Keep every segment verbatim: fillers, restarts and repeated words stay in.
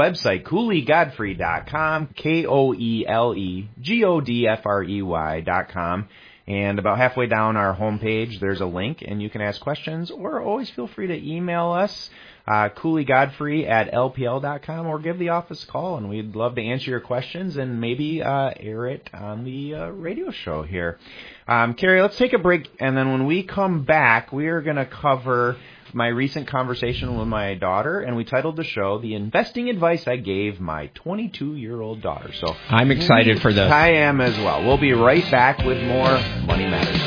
website, Cooley Godfrey dot com, K O E L E G O D F R E Y dot com. And about halfway down our homepage, there's a link, and you can ask questions, or always feel free to email us, uh, Cooley Godfrey at L P L dot com, or give the office a call, and we'd love to answer your questions and maybe uh, air it on the uh, radio show here. Um, Carrie, let's take a break, and then when we come back, we are going to cover my recent conversation with my daughter, and we titled the show, The Investing Advice I Gave My twenty-two-Year-Old Daughter. So I'm excited we, for this. I am as well. We'll be right back with more Money Matters.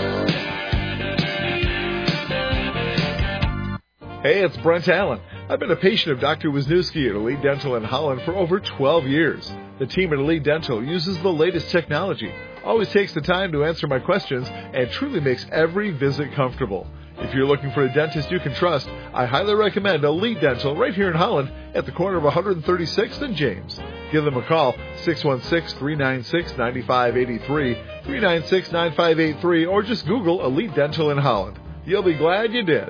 Hey, it's Brent Allen. I've been a patient of Doctor Wisniewski at Elite Dental in Holland for over twelve years. The team at Elite Dental uses the latest technology, always takes the time to answer my questions, and truly makes every visit comfortable. If you're looking for a dentist you can trust, I highly recommend Elite Dental right here in Holland at the corner of one hundred thirty-sixth and James. Give them a call, six one six, three nine six, nine five eight three, three nine six, nine five eight three, or just Google Elite Dental in Holland. You'll be glad you did.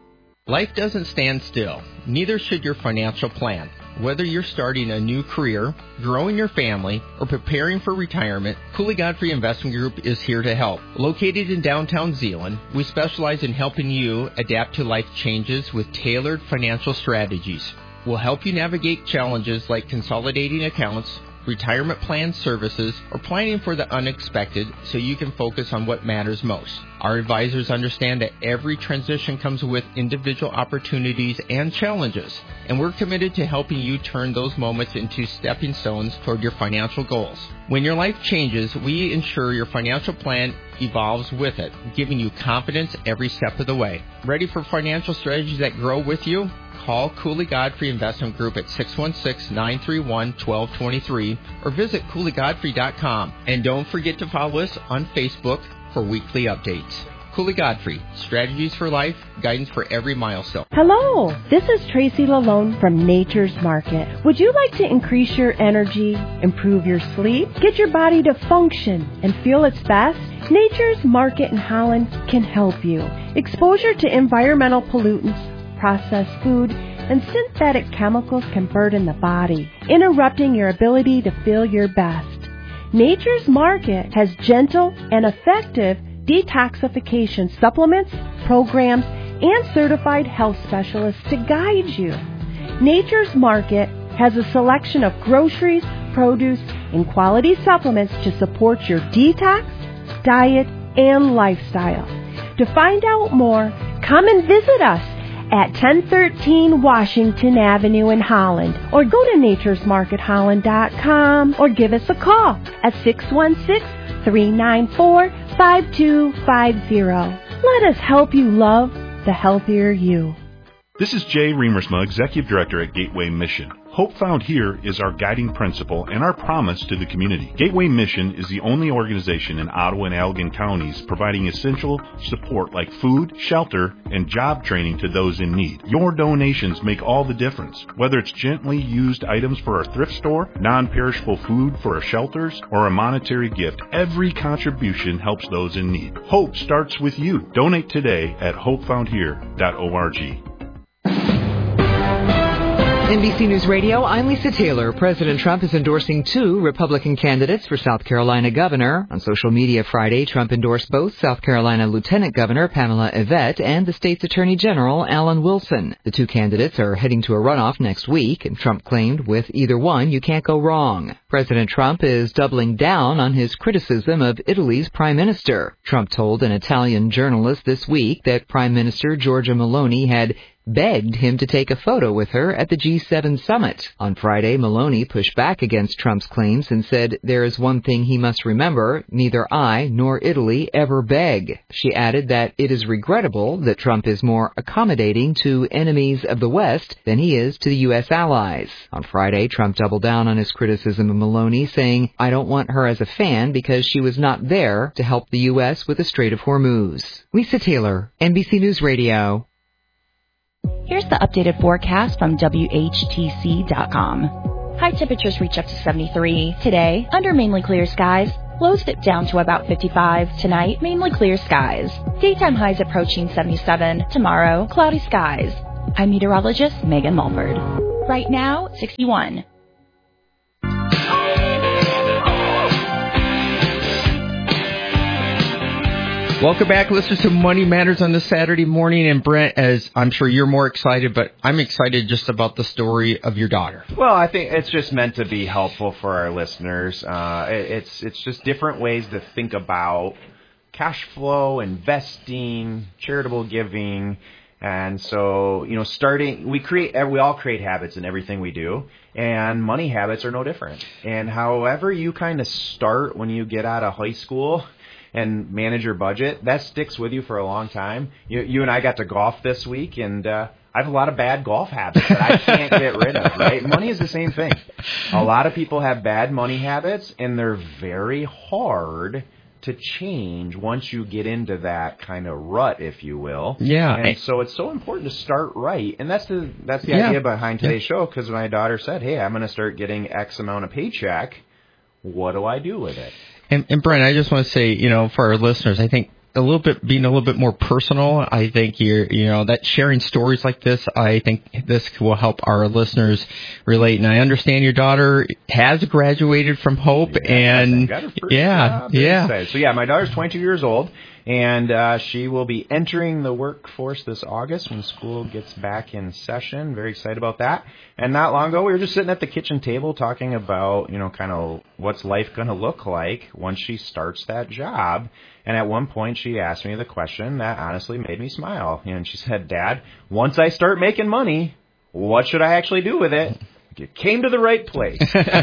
Life doesn't stand still. Neither should your financial plan. Whether you're starting a new career, growing your family, or preparing for retirement, Cooley Godfrey Investment Group is here to help. Located in downtown Zeeland, we specialize in helping you adapt to life changes with tailored financial strategies. We'll help you navigate challenges like consolidating accounts, retirement plan services, or planning for the unexpected so you can focus on what matters most. Our advisors understand that every transition comes with individual opportunities and challenges, and we're committed to helping you turn those moments into stepping stones toward your financial goals. When your life changes, we ensure your financial plan evolves with it, giving you confidence every step of the way. Ready for financial strategies that grow with you? Call Cooley Godfrey Investment Group at six one six, nine three one, one two two three or visit Cooley Godfrey dot com. And don't forget to follow us on Facebook for weekly updates. Cooley Godfrey, strategies for life, guidance for every milestone. Hello, this is Tracy Lalone from Nature's Market. Would you like to increase your energy, improve your sleep, get your body to function and feel its best? Nature's Market in Holland can help you. Exposure to environmental pollutants, processed food, and synthetic chemicals can burden the body, interrupting your ability to feel your best. Nature's Market has gentle and effective detoxification supplements, programs, and certified health specialists to guide you. Nature's Market has a selection of groceries, produce, and quality supplements to support your detox, diet, and lifestyle. To find out more, come and visit us at ten thirteen Washington Avenue in Holland, or go to natures market holland dot com, or give us a call at six one six, three nine four, five two five zero. Let us help you love the healthier you. This is Jay Remersma, Executive Director at Gateway Mission. Hope Found Here is our guiding principle and our promise to the community. Gateway Mission is the only organization in Ottawa and Allegan counties providing essential support like food, shelter, and job training to those in need. Your donations make all the difference. Whether it's gently used items for our thrift store, non-perishable food for our shelters, or a monetary gift, every contribution helps those in need. Hope starts with you. Donate today at hope found here dot org. N B C News Radio, I'm Lisa Taylor. President Trump is endorsing two Republican candidates for South Carolina governor. On social media Friday, Trump endorsed both South Carolina Lieutenant Governor Pamela Yvette and the state's Attorney General Alan Wilson. The two candidates are heading to a runoff next week, and Trump claimed with either one, you can't go wrong. President Trump is doubling down on his criticism of Italy's prime minister. Trump told an Italian journalist this week that Prime Minister Giorgia Meloni had begged him to take a photo with her at the G seven summit. On Friday, Meloni pushed back against Trump's claims and said there is one thing he must remember, neither I nor Italy ever beg. She added that it is regrettable that Trump is more accommodating to enemies of the West than he is to the U S allies. On Friday, Trump doubled down on his criticism of Meloni, saying, I don't want her as a fan because she was not there to help the U S with the Strait of Hormuz. Lisa Taylor, N B C News Radio. Here's the updated forecast from W H T C dot com. High temperatures reach up to seventy-three. Today, under mainly clear skies. Lows dip down to about fifty-five. Tonight, mainly clear skies. Daytime highs approaching seventy-seven. Tomorrow, cloudy skies. I'm meteorologist Megan Mulford. Right now, sixty-one. Welcome back, listeners, to Money Matters on this Saturday morning. And Brent, as I'm sure you're more excited, but I'm excited just about the story of your daughter. Well, I think it's just meant to be helpful for our listeners. Uh, it, it's it's just different ways to think about cash flow, investing, charitable giving. And so, you know, starting, we create, we all create habits in everything we do, and money habits are no different. And however you kind of start when you get out of high school and manage your budget, that sticks with you for a long time. You, you and I got to golf this week, and uh, I have a lot of bad golf habits that I can't get rid of, right? Money is the same thing. A lot of people have bad money habits, and they're very hard to change once you get into that kind of rut, if you will. Yeah. And so it's so important to start right. And that's the that's the Yeah. idea behind today's show, because my daughter said, hey, I'm going to start getting X amount of paycheck. What do I do with it? And, and Brent, I just want to say, you know, for our listeners, I think a little bit, being a little bit more personal, I think you're, you know, that sharing stories like this, I think this will help our listeners relate. And I understand your daughter has graduated from Hope, Yeah, and got her first yeah, job. Very yeah. excited. So yeah, my daughter's twenty-two years old, and uh, she will be entering the workforce this August when school gets back in session. Very excited about that. And not long ago, we were just sitting at the kitchen table talking about, you know, kind of what's life going to look like once she starts that job. And at one point, she asked me the question that honestly made me smile. And she said, Dad, once I start making money, what should I actually do with it? You came to the right place.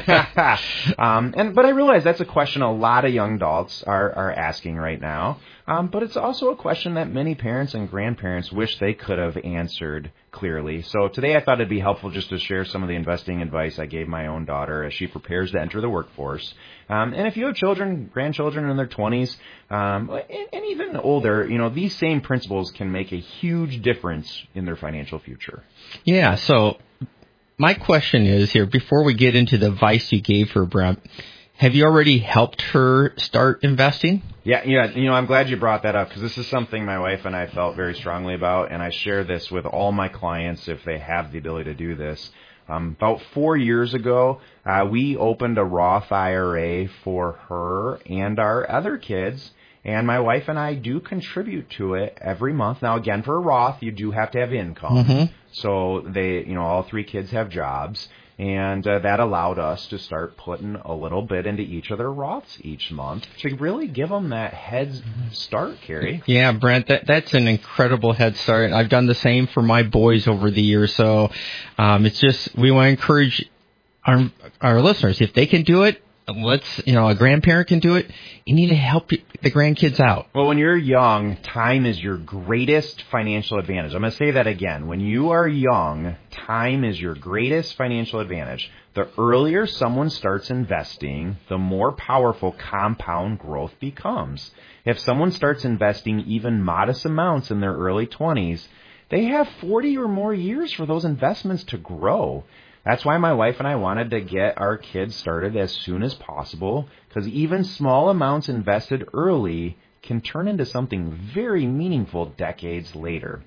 um, and but I realize that's a question a lot of young adults are, are asking right now. Um, but it's also a question that many parents and grandparents wish they could have answered clearly. So today I thought it'd be helpful just to share some of the investing advice I gave my own daughter as she prepares to enter the workforce. Um, and if you have children, grandchildren in their twenties, um, and, and even older, you know, these same principles can make a huge difference in their financial future. Yeah, so my question is here, before we get into the advice you gave her, Brent, have you already helped her start investing? Yeah, yeah. You know, I'm glad you brought that up, because this is something my wife and I felt very strongly about, and I share this with all my clients if they have the ability to do this. Um, about four years ago, uh, we opened a Roth I R A for her and our other kids, and my wife and I do contribute to it every month. Now, again, for a Roth, you do have to have income. Mm-hmm. So they, you know, all three kids have jobs. And uh, that allowed us to start putting a little bit into each of their Roths each month to really give them that head start, Carrie. Yeah, Brent, that, that's an incredible head start. I've done the same for my boys over the years. So um, it's just, we want to encourage our, our listeners, if they can do it, let's, you know, a grandparent can do it. You need to help the grandkids out. Well, when you're young, time is your greatest financial advantage. I'm going to say that again. When you are young, time is your greatest financial advantage. The earlier someone starts investing, the more powerful compound growth becomes. If someone starts investing even modest amounts in their early twenties, they have forty or more years for those investments to grow. That's why my wife and I wanted to get our kids started as soon as possible, because even small amounts invested early can turn into something very meaningful decades later.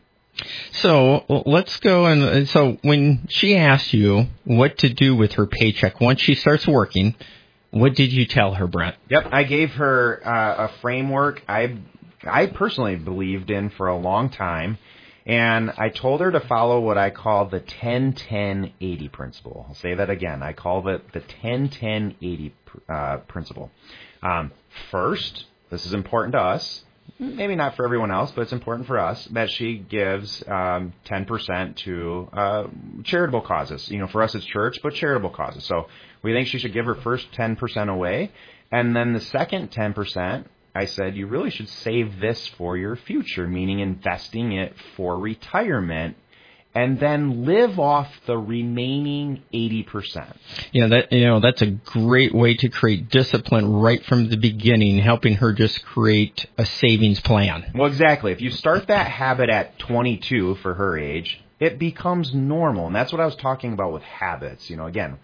So let's go. And so when she asked you what to do with her paycheck once she starts working, what did you tell her, Brent? Yep, I gave her uh, a framework I I personally believed in for a long time. And I told her to follow what I call the ten ten eighty principle. I'll say that again. I call it the ten ten eighty uh, principle. Um, first, this is important to us, maybe not for everyone else, but it's important for us, that she gives um, ten percent to uh, charitable causes. You know, for us it's church, but charitable causes. So we think she should give her first ten percent away. And then the second ten percent, I said, you really should save this for your future, meaning investing it for retirement, and then live off the remaining eighty percent. Yeah, that, you know, that's a great way to create discipline right from the beginning, helping her just create a savings plan. Well, exactly. If you start that habit at twenty-two for her age, it becomes normal. And that's what I was talking about with habits. You know, again,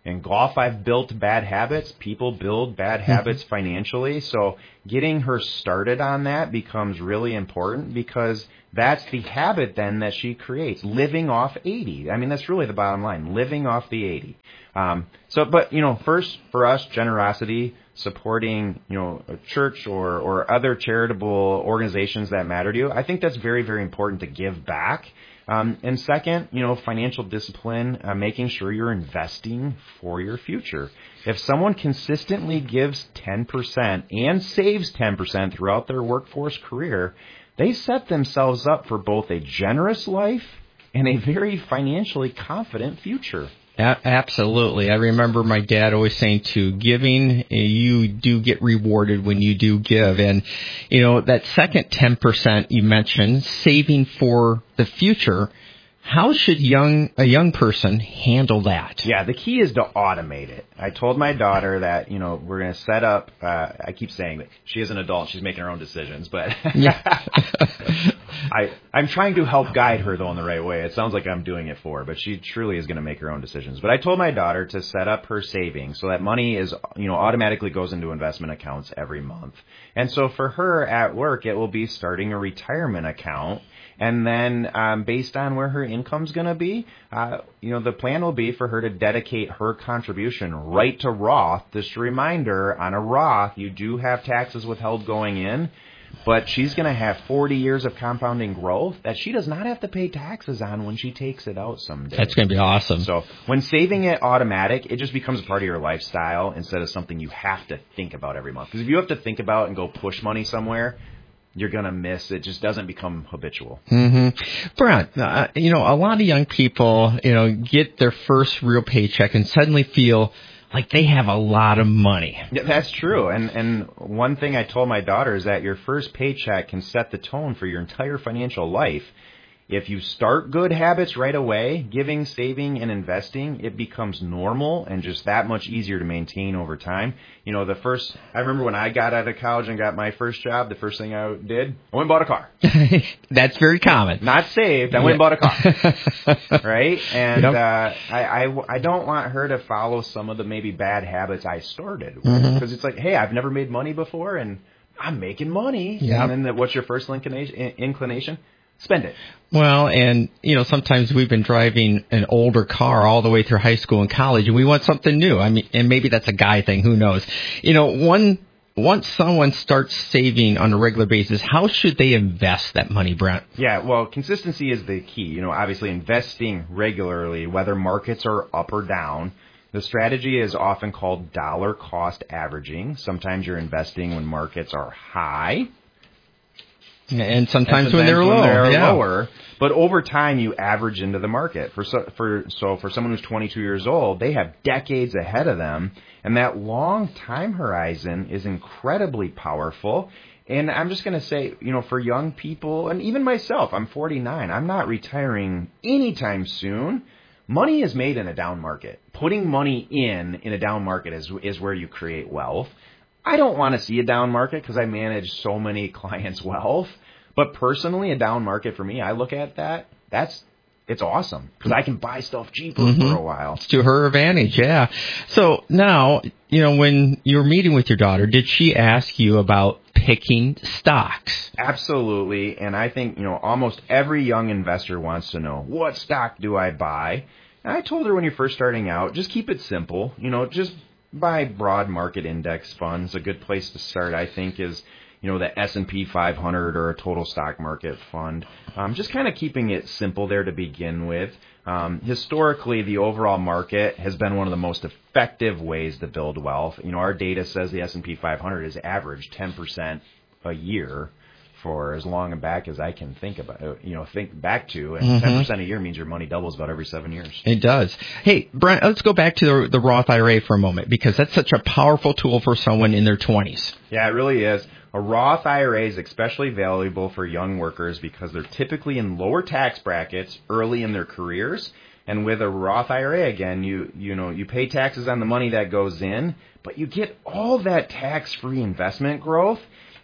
In golf, I've built bad habits. People build bad habits financially. So getting her started on that becomes really important because that's the habit then that she creates, living off eighty. I mean, that's really the bottom line, living off the eighty. Um, so, but, you know, first for us, generosity, supporting, you know, a church or, or other charitable organizations that matter to you. I think that's very, very important to give back. Um, and second, you know, financial discipline, uh, making sure you're investing for your future. If someone consistently gives ten percent and saves ten percent throughout their workforce career, they set themselves up for both a generous life and a very financially confident future. A- absolutely. I remember my dad always saying to giving, you do get rewarded when you do give. And, you know, that second ten percent you mentioned, saving for the future, how should young a young person handle that? Yeah, the key is to automate it. I told my daughter that, you know, we're going to set up, uh, I keep saying that she is an adult, she's making her own decisions, but yeah. I, I'm trying to help guide her, though, in the right way. It sounds like I'm doing it for her, but she truly is going to make her own decisions. But I told my daughter to set up her savings so that money is, you know, automatically goes into investment accounts every month. And so for her at work, it will be starting a retirement account. And then um, based on where her income's going to be, uh, you know, the plan will be for her to dedicate her contribution right to Roth. Just a reminder, on a Roth, you do have taxes withheld going in, but she's going to have forty years of compounding growth that she does not have to pay taxes on when she takes it out someday. That's going to be awesome. So when saving it automatic, it just becomes a part of your lifestyle instead of something you have to think about every month. Because if you have to think about and go push money somewhere, you're going to miss. It just doesn't become habitual. Mm-hmm. Brent, uh, you know, a lot of young people, you know, get their first real paycheck and suddenly feel like they have a lot of money. Yeah, that's true. And and one thing I told my daughter is that your first paycheck can set the tone for your entire financial life. If you start good habits right away, giving, saving, and investing, it becomes normal and just that much easier to maintain over time. You know, the first, I remember when I got out of college and got my first job, the first thing I did, I went and bought a car. That's very common. Not saved, I went and bought a car. Right? And Yep. uh, I, I, I don't want her to follow some of the maybe bad habits I started with. Mhm. Because it's like, hey, I've never made money before and I'm making money. Yep. And then the, what's your first inclination? inclination? Spend it. Well, and, you know, sometimes we've been driving an older car all the way through high school and college, and we want something new. I mean, and maybe that's a guy thing. Who knows? You know, one once someone starts saving on a regular basis, how should they invest that money, Brent? Yeah, well, consistency is the key. You know, obviously investing regularly, whether markets are up or down. The strategy is often called dollar cost averaging. Sometimes you're investing when markets are high. And sometimes, and sometimes when they're when low, they're yeah. lower. But over time, you average into the market. For so, for so for someone who's twenty-two years old, they have decades ahead of them, and that long time horizon is incredibly powerful. And I'm just going to say, you know, for young people, and even myself, I'm forty-nine. I'm not retiring anytime soon. Money is made in a down market. Putting money in in a down market is is where you create wealth. I don't want to see a down market because I manage so many clients' wealth. But personally, a down market for me, I look at that, that's, it's awesome because I can buy stuff cheaper Mm-hmm. for a while. It's to her advantage, yeah. So now, you know, when you were meeting with your daughter, did she ask you about picking stocks? Absolutely. And I think, you know, almost every young investor wants to know, what stock do I buy? And I told her when you're first starting out, just keep it simple. You know, just buy broad market index funds. A good place to start, I think, is, you know, the S and P five hundred or a total stock market fund. Um, just kind of keeping it simple there to begin with. Um, historically, the overall market has been one of the most effective ways to build wealth. You know, our data says the S and P five hundred has averaged ten percent a year for as long back as I can think about, you know, think back to. And Mm-hmm. ten percent a year means your money doubles about every seven years. It does. Hey, Brent, let's go back to the, the Roth I R A for a moment because that's such a powerful tool for someone in their twenties. Yeah, it really is. A Roth I R A is especially valuable for young workers because they're typically in lower tax brackets early in their careers. And with a Roth I R A, again, you you know, you pay taxes on the money that goes in, but you get all that tax-free investment growth.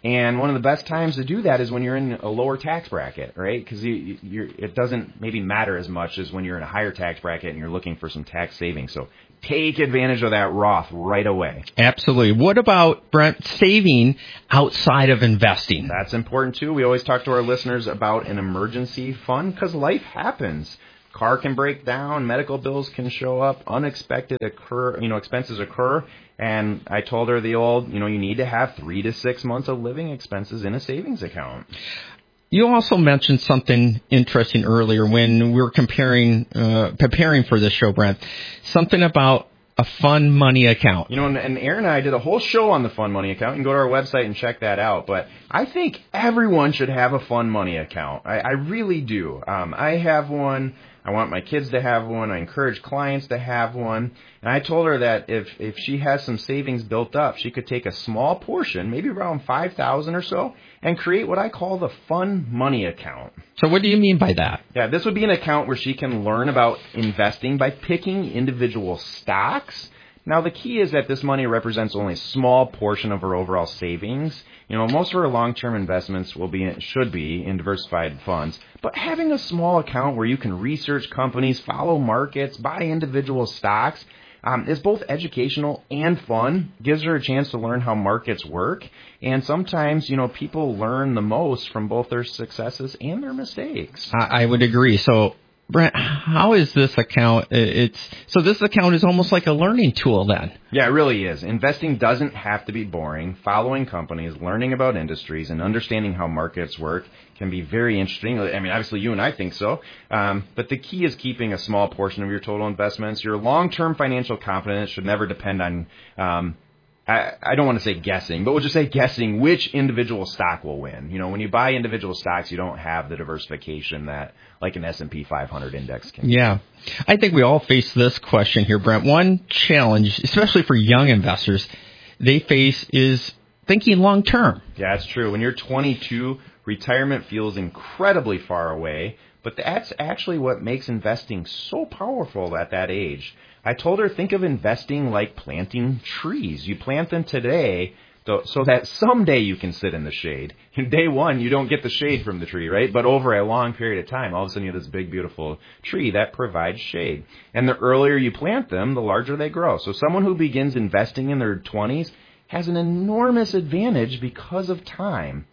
And one of the best times to do that is when you're in a lower tax bracket, right? Because you, you're, it doesn't maybe matter as much as when you're in a higher tax bracket and you're looking for some tax savings. So take advantage of that Roth right away. Absolutely. What about, Brent, saving outside of investing? That's important, too. We always talk to our listeners about an emergency fund because life happens. Car can break down, medical bills can show up, unexpected occur, you know, expenses occur. And I told her the old, you know, you need to have three to six months of living expenses in a savings account. You also mentioned something interesting earlier when we were comparing, uh, preparing for this show, Brent. Something about a fund money account. You know, and, and Aaron and I did a whole show on the fund money account. You can go to our website and check that out. But I think everyone should have a fund money account. I, I really do. Um, I have one. I want my kids to have one. I encourage clients to have one. And I told her that if, if she has some savings built up, she could take a small portion, maybe around five thousand dollars or so, and create what I call the fund money account. So what do you mean by that? Yeah, this would be an account where she can learn about investing by picking individual stocks. Now, the key is that this money represents only a small portion of her overall savings. You know, most of her long-term investments will be should be in diversified funds. But having a small account where you can research companies, follow markets, buy individual stocks, um, is both educational and fun. Gives her a chance to learn how markets work. And sometimes, you know, people learn the most from both their successes and their mistakes. I, I would agree. So, Brent, how is this account? It's so this account is almost like a learning tool then. Yeah, it really is. Investing doesn't have to be boring. Following companies, learning about industries, and understanding how markets work can be very interesting. I mean, obviously you and I think so. Um, but the key is keeping a small portion of your total investments. Your long-term financial confidence should never depend on um, I, I don't want to say guessing, but we'll just say guessing which individual stock will win. You know, when you buy individual stocks, you don't have the diversification that like an S and P five hundred index can. Yeah. I think we all face this question here, Brent. One challenge, especially for young investors, they face is thinking long term. Yeah, it's true. When you're twenty-two, retirement feels incredibly far away, but that's actually what makes investing so powerful at that age. I told her, think of investing like planting trees. You plant them today so that someday you can sit in the shade. In day one, you don't get the shade from the tree, right? But over a long period of time, all of a sudden you have this big, beautiful tree that provides shade. And the earlier you plant them, the larger they grow. So someone who begins investing in their twenties has an enormous advantage because of time.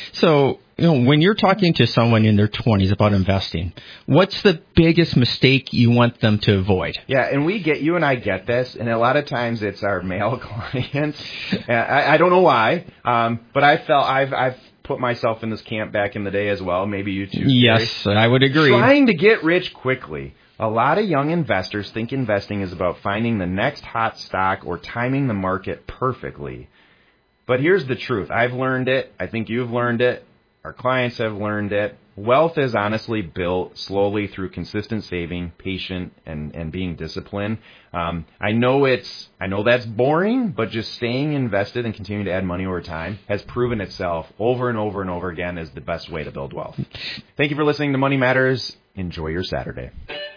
So, you know, when you're talking to someone in their twenties about investing, what's the biggest mistake you want them to avoid? Yeah, and we get, you and I get this, and a lot of times it's our male clients. I, I don't know why, um, but I felt I've I've put myself in this camp back in the day as well. Maybe you too. Yes, Gary. I would agree. Trying to get rich quickly. A lot of young investors think investing is about finding the next hot stock or timing the market perfectly. But here's the truth. I've learned it. I think you've learned it. Our clients have learned it. Wealth is honestly built slowly through consistent saving, patient, and, and being disciplined. Um, I know it's, I know that's boring, but just staying invested and continuing to add money over time has proven itself over and over and over again as the best way to build wealth. Thank you for listening to Money Matters. Enjoy your Saturday.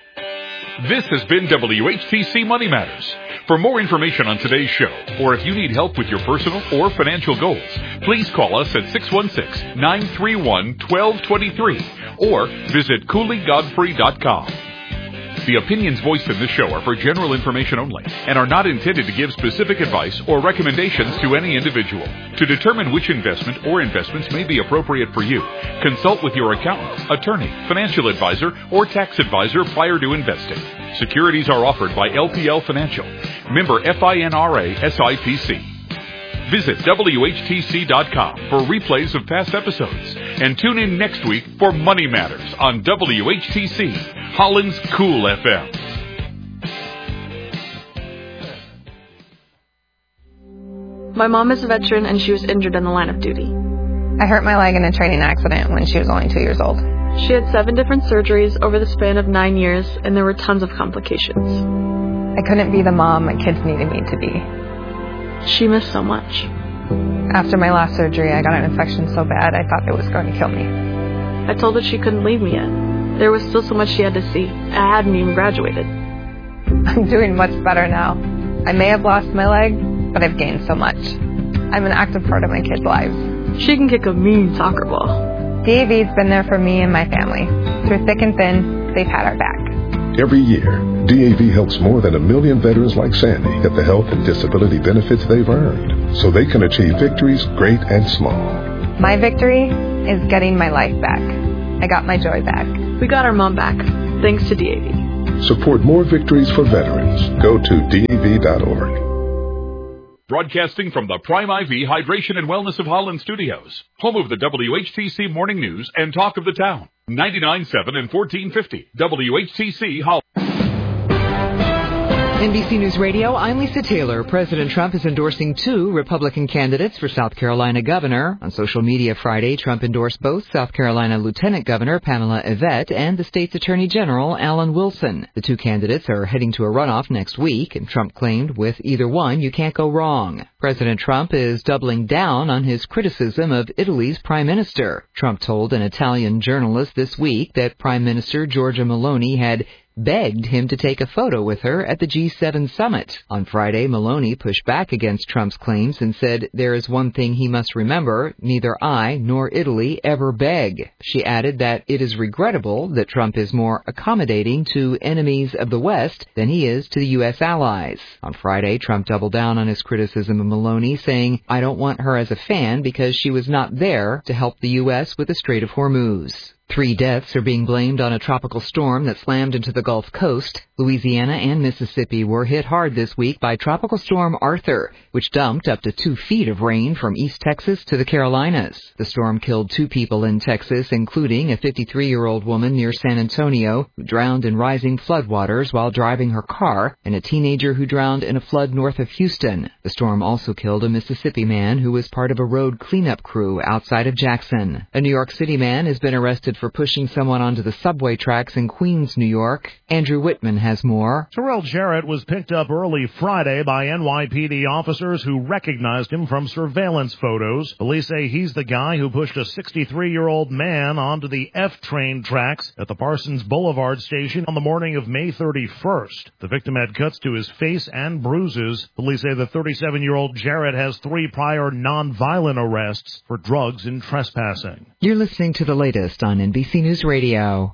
This has been W H T C Money Matters. For more information on today's show, or if you need help with your personal or financial goals, please call us at six one six, nine three one, one two two three or visit cooley godfrey dot com. The opinions voiced in this show are for general information only and are not intended to give specific advice or recommendations to any individual. To determine which investment or investments may be appropriate for you, consult with your accountant, attorney, financial advisor, or tax advisor prior to investing. Securities are offered by L P L Financial, member FINRA S I P C. Visit W H T C dot com for replays of past episodes and tune in next week for Money Matters on W H T C, Holland's Cool F M. My mom is a veteran and she was injured in the line of duty. I hurt my leg in a training accident when she was only two years old. She had seven different surgeries over the span of nine years and there were tons of complications. I couldn't be the mom my kids needed me to be. She missed so much. After my last surgery, I got an infection so bad I thought it was going to kill me. I told her she couldn't leave me yet. There was still so much she had to see. I hadn't even graduated. I'm doing much better now. I may have lost my leg, but I've gained so much. I'm an active part of my kids' lives. She can kick a mean soccer ball. D A V's been there for me and my family. Through thick and thin, they've had our back. Every year, D A V helps more than a million veterans like Sandy get the health and disability benefits they've earned so they can achieve victories great and small. My victory is getting my life back. I got my joy back. We got our mom back, thanks to D A V. Support more victories for veterans. Go to D A V dot org. Broadcasting from the Prime I V Hydration and Wellness of Holland Studios, home of the W H T C Morning News and Talk of the Town, ninety-nine point seven and fourteen fifty W H T C Holland. N B C News Radio, I'm Lisa Taylor. President Trump is endorsing two Republican candidates for South Carolina governor. On social media Friday, Trump endorsed both South Carolina Lieutenant Governor Pamela Yvette and the state's Attorney General Alan Wilson. The two candidates are heading to a runoff next week, and Trump claimed with either one you can't go wrong. President Trump is doubling down on his criticism of Italy's prime minister. Trump told an Italian journalist this week that Prime Minister Giorgia Meloni had begged him to take a photo with her at the G seven summit. On Friday, Meloni pushed back against Trump's claims and said there is one thing he must remember, neither I nor Italy ever beg. She added that it is regrettable that Trump is more accommodating to enemies of the West than he is to the U S allies. On Friday, Trump doubled down on his criticism of Meloni, saying, I don't want her as a fan because she was not there to help the U S with the Strait of Hormuz. Three deaths are being blamed on a tropical storm that slammed into the Gulf Coast. Louisiana and Mississippi were hit hard this week by Tropical Storm Arthur, which dumped up to two feet of rain from East Texas to the Carolinas. The storm killed two people in Texas, including a fifty-three-year-old woman near San Antonio who drowned in rising floodwaters while driving her car, and a teenager who drowned in a flood north of Houston. The storm also killed a Mississippi man who was part of a road cleanup crew outside of Jackson. A New York City man has been arrested for pushing someone onto the subway tracks in Queens, New York. Andrew Whitman has more. Terrell Jarrett was picked up early Friday by N Y P D officers who recognized him from surveillance photos. Police say he's the guy who pushed a sixty-three-year-old man onto the F train tracks at the Parsons Boulevard station on the morning of May thirty-first. The victim had cuts to his face and bruises. Police say the thirty-seven-year-old Jarrett has three prior non-violent arrests for drugs and trespassing. You're listening to the latest on N B C News Radio.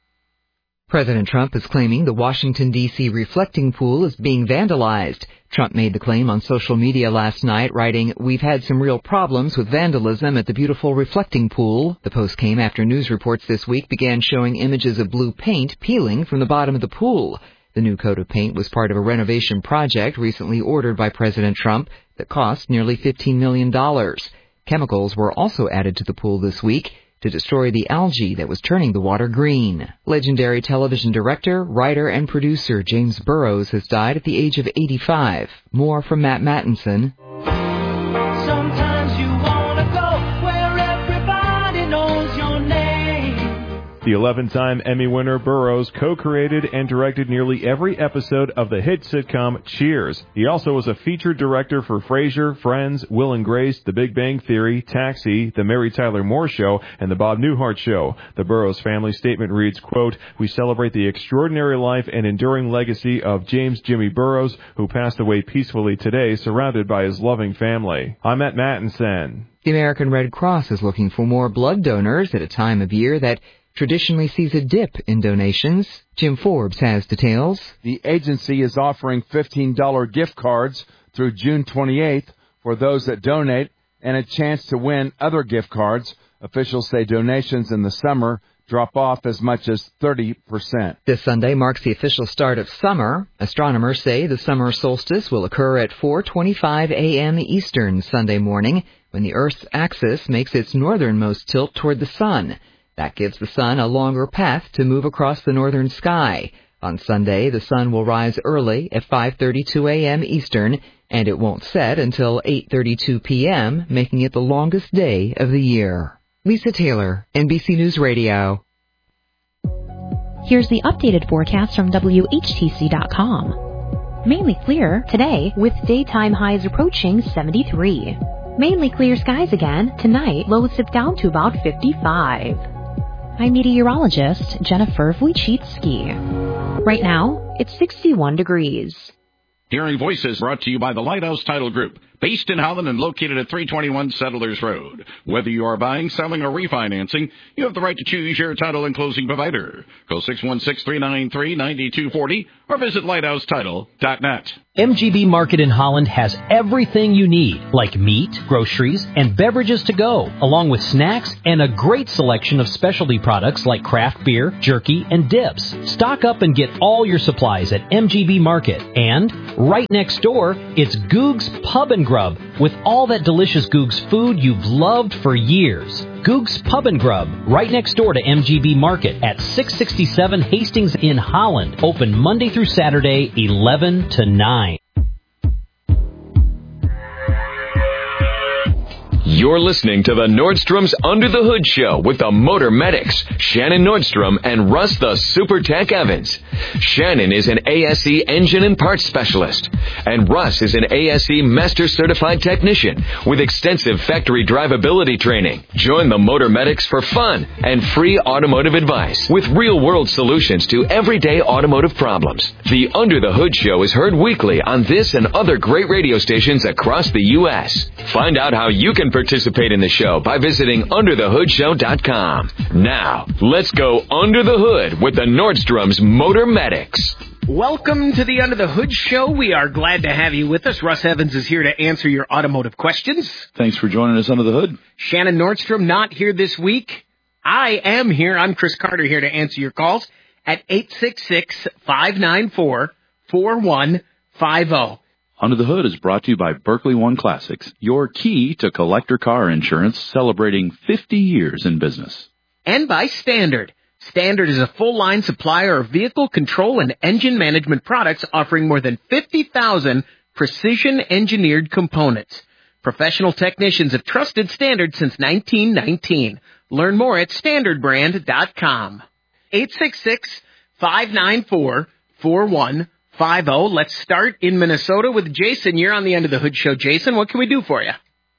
President Trump is claiming the Washington, D C reflecting pool is being vandalized. Trump made the claim on social media last night, writing, "We've had some real problems with vandalism at the beautiful reflecting pool." The post came after news reports this week began showing images of blue paint peeling from the bottom of the pool. The new coat of paint was part of a renovation project recently ordered by President Trump that cost nearly fifteen million dollars. Chemicals were also added to the pool this week to destroy the algae that was turning the water green. Legendary television director, writer, and producer James Burrows has died at the age of eighty-five. More from Matt Mattinson. Sometimes you wanna go where everybody knows your name. The eleven-time Emmy winner Burrows co-created and directed nearly every episode of the hit sitcom Cheers. He also was a featured director for Frasier, Friends, Will and Grace, The Big Bang Theory, Taxi, The Mary Tyler Moore Show, and The Bob Newhart Show. The Burrows family statement reads, quote, "We celebrate the extraordinary life and enduring legacy of James Jimmy Burrows, who passed away peacefully today, surrounded by his loving family." I'm Matt Mattinson. The American Red Cross is looking for more blood donors at a time of year that traditionally sees a dip in donations. Jim Forbes has details. The agency is offering fifteen dollars gift cards through June twenty-eighth for those that donate and a chance to win other gift cards. Officials say donations in the summer drop off as much as thirty percent. This Sunday marks the official start of summer. Astronomers say the summer solstice will occur at four twenty-five a.m. Eastern Sunday morning when the Earth's axis makes its northernmost tilt toward the sun. That gives the sun a longer path to move across the northern sky. On Sunday, the sun will rise early at five thirty-two a.m. Eastern, and it won't set until eight thirty-two p.m., making it the longest day of the year. Lisa Taylor, N B C News Radio. Here's the updated forecast from W H T C dot com. Mainly clear today with daytime highs approaching seventy-three. Mainly clear skies again. Tonight, lows dip down to about fifty-five. I'm meteorologist Jennifer Wojcicki. Right now, it's sixty-one degrees. Hearing Voices brought to you by the Lighthouse Title Group, Based in Holland and located at three twenty-one Settlers Road. Whether you are buying, selling, or refinancing, you have the right to choose your title and closing provider. Call six one six, three nine three, nine two four zero or visit lighthouse title dot net. M G B Market in Holland has everything you need, like meat, groceries, and beverages to go, along with snacks and a great selection of specialty products like craft beer, jerky, and dips. Stock up and get all your supplies at M G B Market. And right next door, it's Goog's Pub and Grub with all that delicious Goog's food you've loved for years. Goog's Pub and Grub, right next door to M G B Market at six sixty-seven Hastings in Holland. Open Monday through Saturday, eleven to nine. You're listening to the Nordstrom's Under the Hood Show with the Motor Medics, Shannon Nordstrom and Russ the Super Tech Evans. Shannon is an A S E engine and parts specialist, and Russ is an A S E Master Certified Technician with extensive factory drivability training. Join the Motor Medics for fun and free automotive advice with real-world solutions to everyday automotive problems. The Under the Hood Show is heard weekly on this and other great radio stations across the U S Find out how you can participate in the show by visiting under the hood show dot com. Now, let's go under the hood with the Nordstrom's Motor Medics. Welcome to the Under the Hood Show. We are glad to have you with us. Russ Evans is here to answer your automotive questions. Thanks for joining us under the hood. Shannon Nordstrom not here this week. I am here. I'm Chris Carter here to answer your calls at eight six six, five nine four, four one five zero. Under the Hood is brought to you by Berkeley One Classics, your key to collector car insurance, celebrating fifty years in business. And by Standard. Standard is a full-line supplier of vehicle control and engine management products offering more than fifty thousand precision-engineered components. Professional technicians have trusted Standard since nineteen nineteen. Learn more at standard brand dot com. eight six six, five nine four, four one five zero. Let's start in Minnesota with Jason. You're on the End of the Hood Show. Jason, what can we do for you?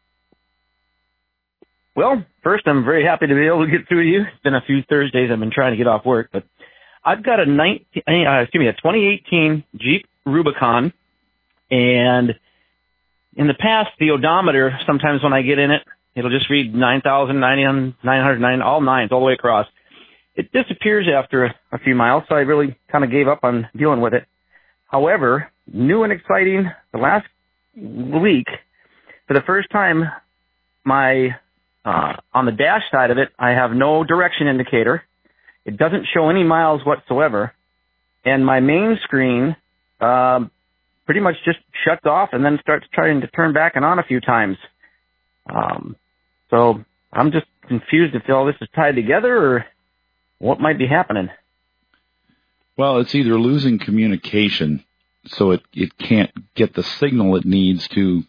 Well, first, I'm very happy to be able to get through to you. It's been a few Thursdays I've been trying to get off work, but I've got a nineteen, uh, excuse me, a twenty eighteen Jeep Rubicon, and in the past, the odometer, sometimes when I get in it, it'll just read nine thousand, nine hundred nine, all nines, all the way across. It disappears after a, a few miles, so I really kind of gave up on dealing with it. However, new and exciting, the last week, for the first time, my uh, on the dash side of it, I have no direction indicator. It doesn't show any miles whatsoever, and my main screen uh, pretty much just shuts off and then starts trying to turn back and on a few times. Um, so I'm just confused if all this is tied together or what might be happening. Well, it's either losing communication, so it, it can't get the signal it needs to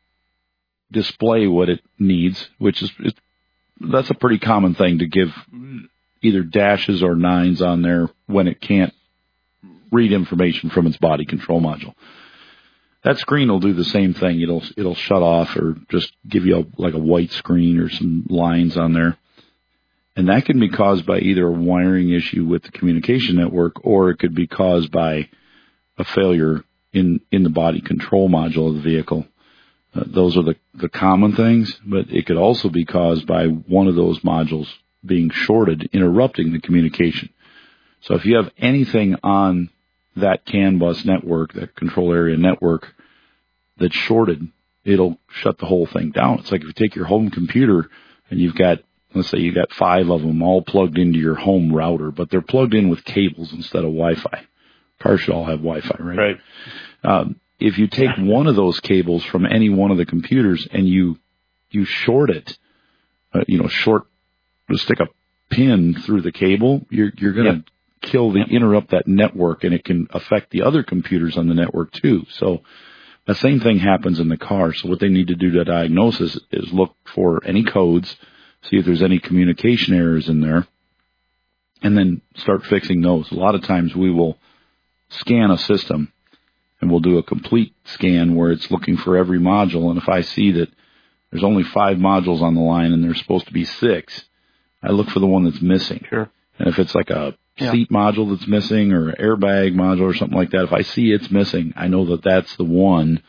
display what it needs, which is it, that's a pretty common thing to give either dashes or nines on there when it can't read information from its body control module. That screen will do the same thing. It'll it'll shut off or just give you a, like a white screen or some lines on there. And that can be caused by either a wiring issue with the communication network, or it could be caused by a failure in, in the body control module of the vehicle. Uh, those are the, the common things, but it could also be caused by one of those modules being shorted, interrupting the communication. So if you have anything on that CAN bus network, that control area network, that's shorted, it'll shut the whole thing down. It's like if you take your home computer and you've got, let's say you got five of them all plugged into your home router, but they're plugged in with cables instead of Wi-Fi. Cars should all have Wi-Fi, right? Right. Um, if you take one of those cables from any one of the computers and you you short it, uh, you know, short, stick a pin through the cable, you're you're going to yep. kill the interrupt that network, and it can affect the other computers on the network too. So the same thing happens in the car. So what they need to do to diagnosis is look for any codes, see if there's any communication errors in there, and then start fixing those. A lot of times we will scan a system, and we'll do a complete scan where it's looking for every module. And if I see that there's only five modules on the line and there's supposed to be six, I look for the one that's missing. Sure. And if it's like a yeah. seat module that's missing or an airbag module or something like that, if I see it's missing, I know that that's the one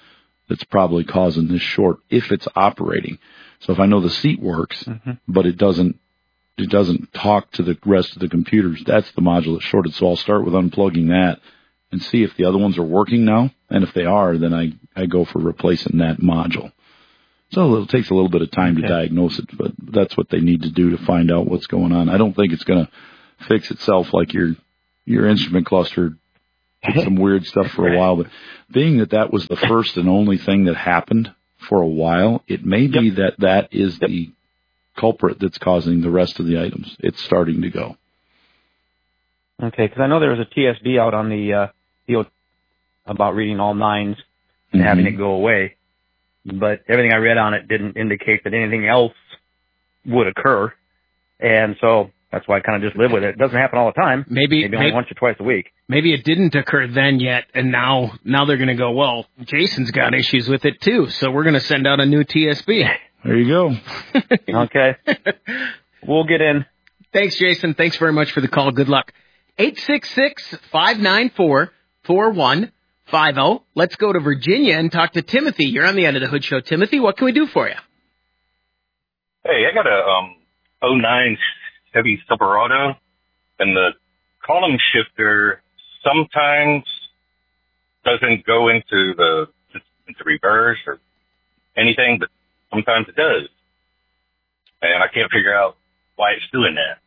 that's probably causing this short if it's operating. So if I know the seat works, mm-hmm. but it doesn't, it doesn't talk to the rest of the computers, that's the module that's shorted. So I'll start with unplugging that and see if the other ones are working now. And if they are, then I, I go for replacing that module. So it takes a little bit of time okay. to diagnose it, but that's what they need to do to find out what's going on. I don't think it's going to fix itself like your your instrument cluster did some weird stuff for a while. But being that that was the first and only thing that happened for a while, it may be yep. that that is yep. the culprit that's causing the rest of the items. It's starting to go. Okay, because I know there was a T S B out on the uh, field about reading all nines and mm-hmm. having it go away. But everything I read on it didn't indicate that anything else would occur. And so that's why I kind of just live with it. It doesn't happen all the time. Maybe, maybe only maybe, once or twice a week. Maybe it didn't occur then yet, and now now they're going to go, well, Jason's got issues with it too, so we're going to send out a new T S B. There you go. Okay. We'll get in. Thanks, Jason. Thanks very much for the call. Good luck. eight six six, five nine four, four one five zero. Let's go to Virginia and talk to Timothy. You're on the End of the Hood Show. Timothy, what can we do for you? Hey, I got a um oh nine Chevy Silverado, and the column shifter sometimes doesn't go into the into reverse or anything, but sometimes it does. And I can't figure out why it's doing that.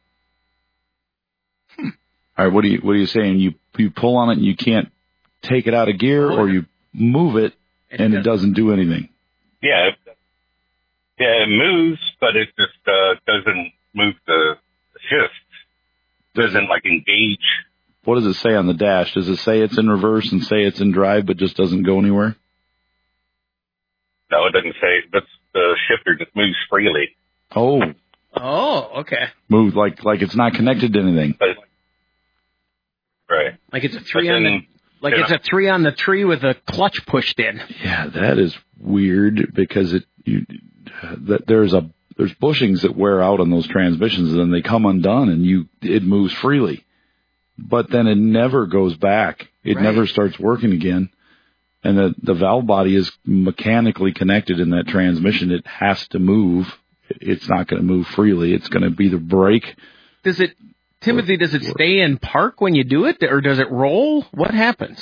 Hmm. All right, what are you what are you saying? You you pull on it and you can't take it out of gear, or you move it and it doesn't do anything? Yeah, it, yeah, it moves, but it just uh, doesn't move the, the shift. Doesn't like engage. What does it say on the dash? Does it say it's in reverse and say it's in drive, but just doesn't go anywhere? No, it doesn't say. But the shifter just moves freely. Oh. Oh, okay. Move like like it's not connected to anything. But, right. Like it's a three on the. Like it's a three on the tree with a clutch pushed in. Yeah, that is weird because it you, that there's a there's bushings that wear out on those transmissions and then they come undone and you it moves freely, but then it never goes back. It right. never starts working again, and the the valve body is mechanically connected in that transmission. It has to move. It's not going to move freely. It's going to be the brake. Does it? Timothy, does it stay in park when you do it, or does it roll? What happens?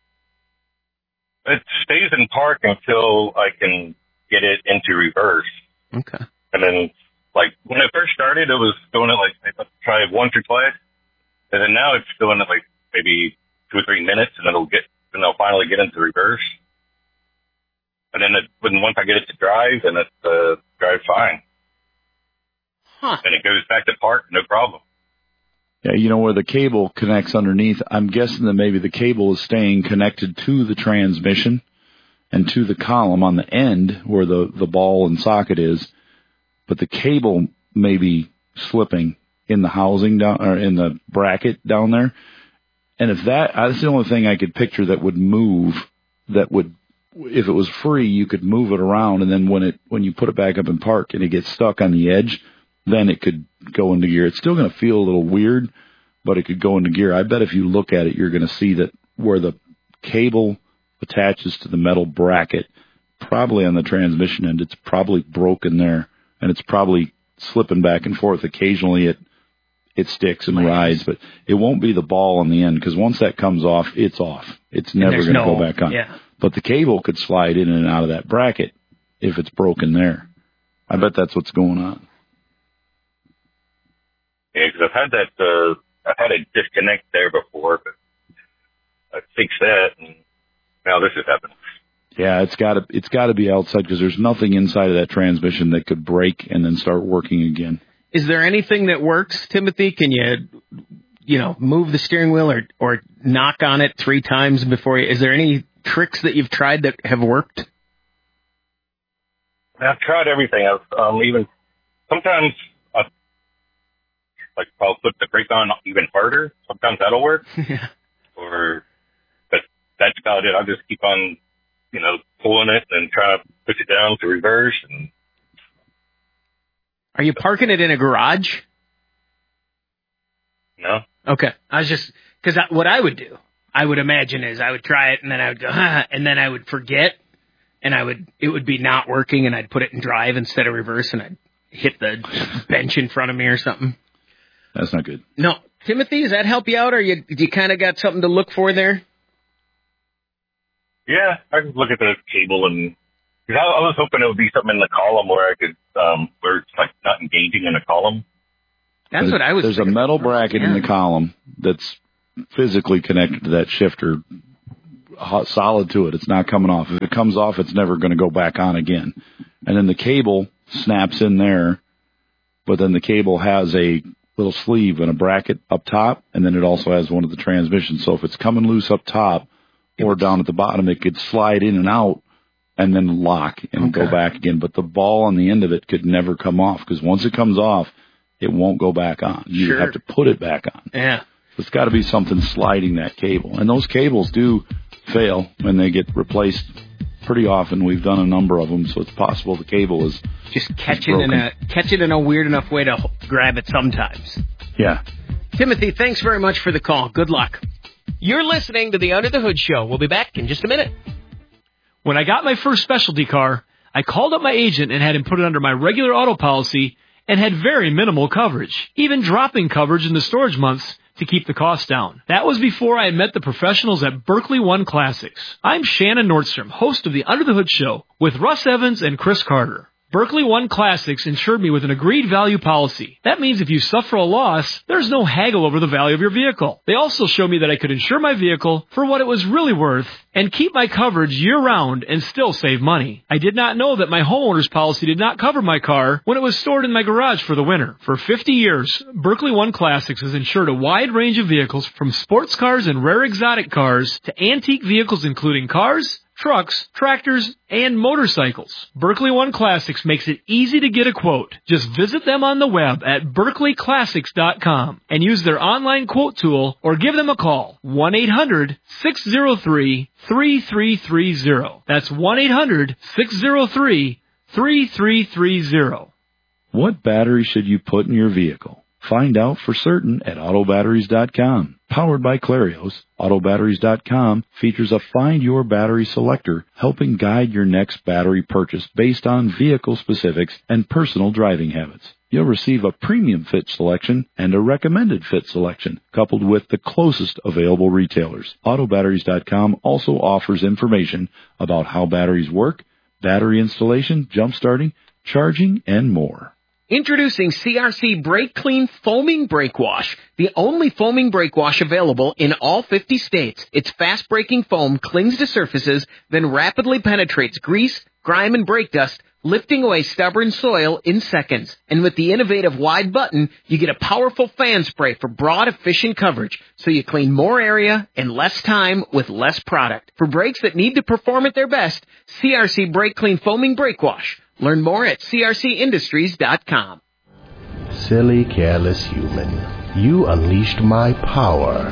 It stays in park until I can get it into reverse. Okay. And then, like, when it first started, it was going at, like, maybe try it once or twice. And then now it's going at, like, maybe two or three minutes, and it'll get, and it'll finally get into reverse. And then it, when once I get it to drive, then it uh, drives fine. Huh. And it goes back to park, no problem. Yeah, you know, where the cable connects underneath, I'm guessing that maybe the cable is staying connected to the transmission and to the column on the end where the, the ball and socket is, but the cable may be slipping in the housing down, or in the bracket down there. And if that, that's the only thing I could picture that would move, that would, if it was free, you could move it around, and then when it, when you put it back up in park and it gets stuck on the edge, then it could go into gear. It's still going to feel a little weird, but it could go into gear. I bet if you look at it, you're going to see that where the cable attaches to the metal bracket, probably on the transmission end, it's probably broken there, and it's probably slipping back and forth. Occasionally it it sticks and rides, but it won't be the ball on the end, because once that comes off, it's off. It's never going to no, go back on. Yeah. But the cable could slide in and out of that bracket if it's broken there. I bet that's what's going on. Yeah, because I've had that, uh, I've had a disconnect there before, but I fixed that, and now this is happening. Yeah, it's got to, it's got to be outside, because there's nothing inside of that transmission that could break and then start working again. Is there anything that works, Timothy? Can you, you know, move the steering wheel or, or knock on it three times before you, is there any tricks that you've tried that have worked? I've tried everything. I've, um, even, sometimes, I like I'll put the brake on even harder. Sometimes that'll work. Yeah. Or, but that's about it. I'll just keep on, you know, pulling it and try to push it down to reverse. And are you parking it in a garage? No. Okay. I was just, because what I would do, I would imagine is I would try it and then I would go, ah, and then I would forget. and I would it would be not working, and I'd put it in drive instead of reverse, and I'd hit the bench in front of me or something. That's not good. No. Timothy, does that help you out, or you you kind of got something to look for there? Yeah, I can look at the cable, and cause I, I was hoping it would be something in the column where I could, um, where it's like not engaging in a column. That's there's, what I was There's thinking. a metal bracket yeah. in the column that's physically connected to that shifter, hot, solid to it. It's not coming off. If it comes off, it's never going to go back on again. And then the cable snaps in there, but then the cable has a little sleeve and a bracket up top, and then it also has one of the transmissions. So if it's coming loose up top or down at the bottom, it could slide in and out and then lock and okay. go back again. But the ball on the end of it could never come off, because once it comes off, it won't go back on. You sure. have to put it back on. Yeah. It's got to be something sliding that cable. And those cables do fail when they get replaced pretty often. We've done a number of them, so it's possible the cable is just catching in a catching in a weird enough way to grab it sometimes. Yeah. Timothy, thanks very much for the call. Good luck. You're listening to the Under the Hood Show. We'll be back in just a minute. When I got my first specialty car, I called up my agent and had him put it under my regular auto policy and had very minimal coverage, even dropping coverage in the storage months to keep the cost down. That was before I had met the professionals at Berkeley One Classics. I'm Shannon Nordstrom, host of the Under the Hood Show with Russ Evans and Chris Carter. Berkeley One Classics insured me with an agreed value policy. That means if you suffer a loss, there's no haggle over the value of your vehicle. They also showed me that I could insure my vehicle for what it was really worth and keep my coverage year-round and still save money. I did not know that my homeowner's policy did not cover my car when it was stored in my garage for the winter. For fifty years, Berkeley One Classics has insured a wide range of vehicles, from sports cars and rare exotic cars to antique vehicles including cars, trucks, tractors, and motorcycles. Berkeley One Classics makes it easy to get a quote. Just visit them on the web at berkeley classics dot com and use their online quote tool, or give them a call, one eight hundred six oh three three three three oh. That's one eight hundred six oh three three three three oh. What battery should you put in your vehicle? Find out for certain at auto batteries dot com. Powered by Clarios, auto batteries dot com features a Find Your Battery selector, helping guide your next battery purchase based on vehicle specifics and personal driving habits. You'll receive a premium fit selection and a recommended fit selection, coupled with the closest available retailers. auto batteries dot com also offers information about how batteries work, battery installation, jump starting, charging, and more. Introducing C R C Brake Clean Foaming Brake Wash, the only foaming brake wash available in all fifty states. Its fast-breaking foam clings to surfaces, then rapidly penetrates grease, grime, and brake dust, lifting away stubborn soil in seconds. And with the innovative wide button, you get a powerful fan spray for broad, efficient coverage, so you clean more area in less time with less product. For brakes that need to perform at their best, C R C Brake Clean Foaming Brake Wash. Learn more at C R C industries dot com. Silly, careless human. You unleashed my power.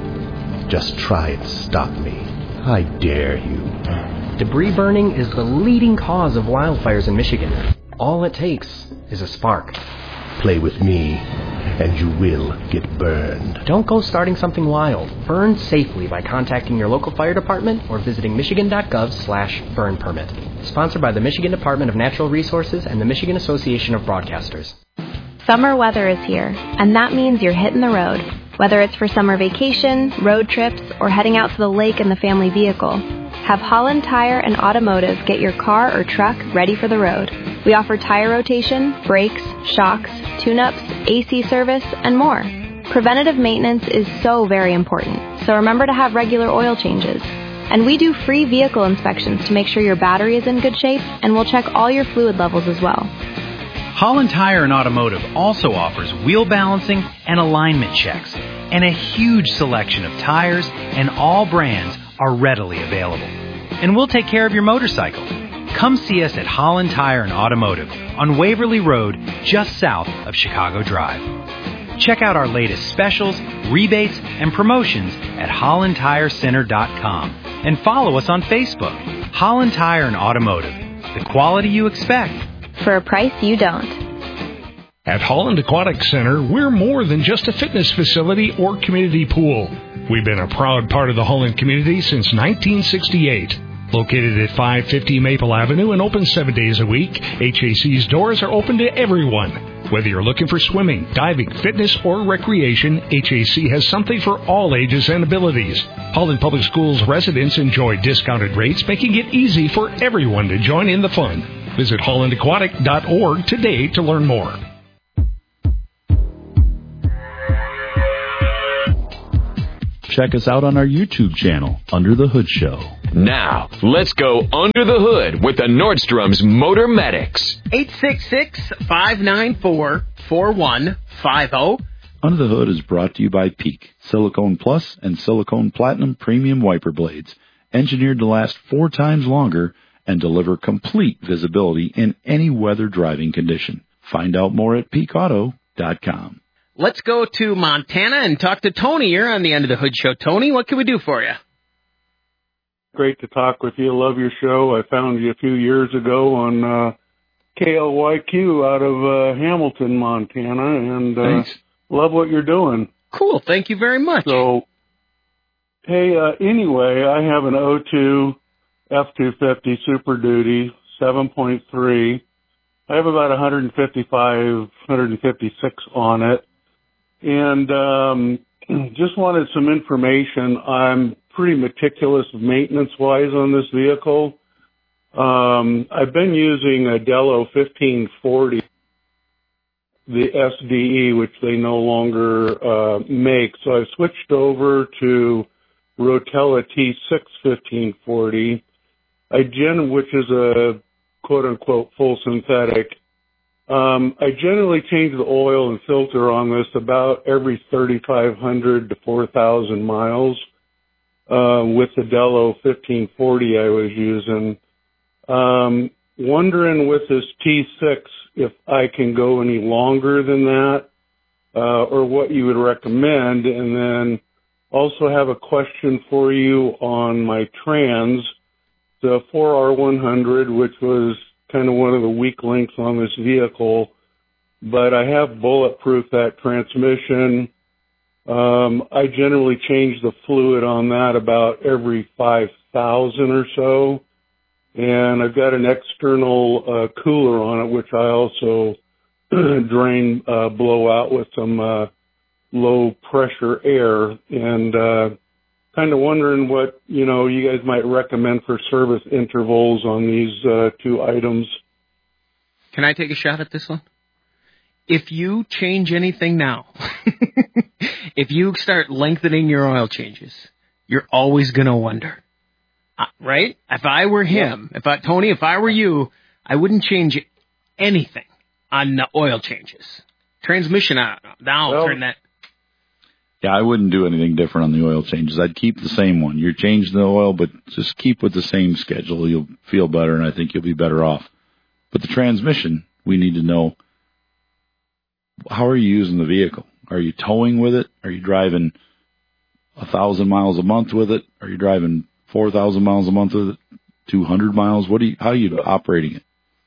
Just try and stop me. I dare you. Debris burning is the leading cause of wildfires in Michigan. All it takes is a spark. Play with me, and you will get burned. Don't go starting something wild. Burn safely by contacting your local fire department or visiting michigan dot gov slash burn permit. Sponsored by the Michigan Department of Natural Resources and the Michigan Association of Broadcasters. Summer weather is here, and that means you're hitting the road. Whether it's for summer vacation, road trips, or heading out to the lake in the family vehicle, have Holland Tire and Automotive get your car or truck ready for the road. We offer tire rotation, brakes, shocks, tune-ups, A C service, and more. Preventative maintenance is so very important, so remember to have regular oil changes. And we do free vehicle inspections to make sure your battery is in good shape, and we'll check all your fluid levels as well. Holland Tire and Automotive also offers wheel balancing and alignment checks, and a huge selection of tires and all brands are readily available. And we'll take care of your motorcycle. Come see us at Holland Tire and Automotive on Waverly Road, just south of Chicago Drive. Check out our latest specials, rebates, and promotions at holland tire center dot com and follow us on Facebook. Holland Tire and Automotive, the quality you expect for a price you don't. At Holland Aquatic Center, we're more than just a fitness facility or community pool. We've been a proud part of the Holland community since nineteen sixty-eight. Located at five fifty Maple Avenue and open seven days a week, H A C's doors are open to everyone. Whether you're looking for swimming, diving, fitness, or recreation, H A C has something for all ages and abilities. Holland Public Schools residents enjoy discounted rates, making it easy for everyone to join in the fun. Visit holland aquatic dot org today to learn more. Check us out on our YouTube channel, Under the Hood Show. Now, let's go under the hood with the Nordstrom's Motor Medics. eight six six, five nine four, four one five zero. Under the Hood is brought to you by Peak, Silicone Plus and Silicone Platinum Premium Wiper Blades, engineered to last four times longer and deliver complete visibility in any weather driving condition. Find out more at peak auto dot com. Let's go to Montana and talk to Tony here on the End of the Hood Show. Tony, what can we do for you? Great to talk with you. Love your show. I found you a few years ago on uh, K L Y Q out of uh, Hamilton, Montana, and uh, love what you're doing. Cool. Thank you very much. So, hey, uh, anyway, I have an oh two F two fifty Super Duty seven point three. I have about one fifty-five, one fifty-six on it. And um, just wanted some information. I'm pretty meticulous maintenance-wise on this vehicle. Um, I've been using a Dello fifteen forty, the S D E, which they no longer uh, make. So I've switched over to Rotella T six fifteen forty, I gen, which is a quote-unquote full synthetic. Um, I generally change the oil and filter on this about every thirty-five hundred to four thousand miles. Uh, with the Dello fifteen forty I was using. Um, wondering with this T six if I can go any longer than that, uh, or what you would recommend. And then also have a question for you on my trans, the four R one hundred, which was kind of one of the weak links on this vehicle, but I have bulletproof that transmission. Um, I generally change the fluid on that about every five thousand or so. And I've got an external uh, cooler on it, which I also drain, uh, blow out with some uh, low pressure air. And uh, kind of wondering what, you know, you guys might recommend for service intervals on these uh, two items. Can I take a shot at this one? If you change anything now, if you start lengthening your oil changes, you're always going to wonder, uh, right? If I were him, if I, Tony, if I were you, I wouldn't change anything on the oil changes. Transmission out, now Well, turn that. Yeah, I wouldn't do anything different on the oil changes. I'd keep the same one. You're changing the oil, but just keep with the same schedule. You'll feel better, and I think you'll be better off. But the transmission, we need to know, how are you using the vehicle? Are you towing with it? Are you driving a thousand miles a month with it? Are you driving four thousand miles a month with it? Two hundred miles? What do you? How are you operating it?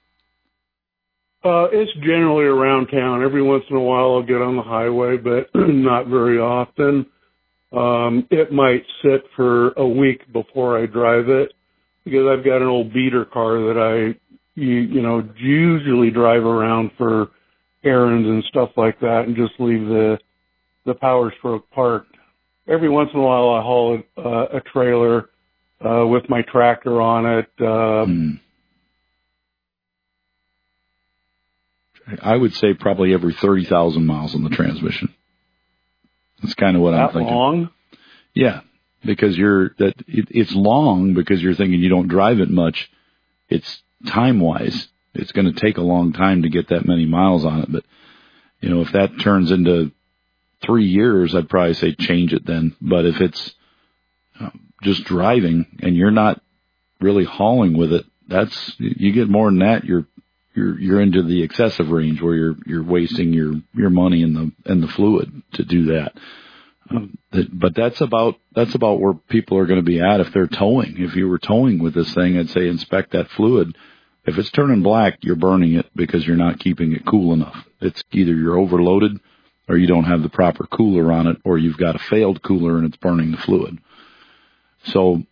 Uh, it's generally around town. Every once in a while I'll get on the highway, but not very often. Um, it might sit for a week before I drive it because I've got an old beater car that I, you, you know, usually drive around for errands and stuff like that and just leave the, the Power Stroke parked. Every once in a while I haul a, uh, a trailer, uh, with my tractor on it, uh, hmm. I would say probably every thirty thousand miles on the transmission. That's kind of what I'm that thinking. long? Yeah, because you're that it, it's long because you're thinking you don't drive it much. It's time wise, it's going to take a long time to get that many miles on it. But you know, if that turns into three years, I'd probably say change it then. But if it's um, just driving and you're not really hauling with it, that's you get more than that. You're You're, you're into the excessive range where you're you're wasting your, your money in the in the fluid to do that. Um, that. But that's about that's about where people are going to be at if they're towing. If you were towing with this thing, I'd say inspect that fluid. If it's turning black, you're burning it because you're not keeping it cool enough. It's either you're overloaded or you don't have the proper cooler on it, or you've got a failed cooler and it's burning the fluid. So